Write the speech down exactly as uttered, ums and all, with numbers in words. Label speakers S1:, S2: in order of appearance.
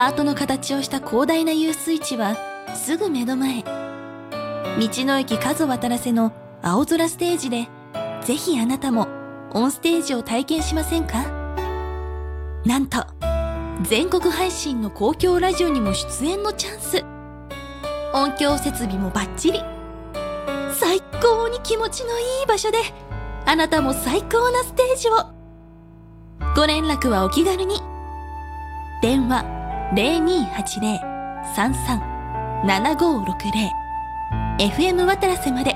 S1: ハートの形をした広大な遊水地はすぐ目の前。道の駅数渡らせの青空ステージで、ぜひあなたもオンステージを体験しませんか？なんと、全国配信の公共ラジオにも出演のチャンス。音響設備もバッチリ。最高に気持ちのいい場所で、あなたも最高なステージを。ご連絡はお気軽に。電話 ゼロにーはちゼロ さんさん ななごーろくゼロ エフエム 渡良瀬まで。